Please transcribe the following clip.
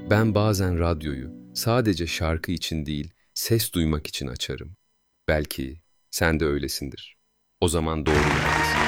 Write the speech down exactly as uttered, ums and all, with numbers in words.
Ben bazen radyoyu sadece şarkı için değil, ses duymak için açarım. Belki sen de öylesindir. O zaman doğru yerdesin.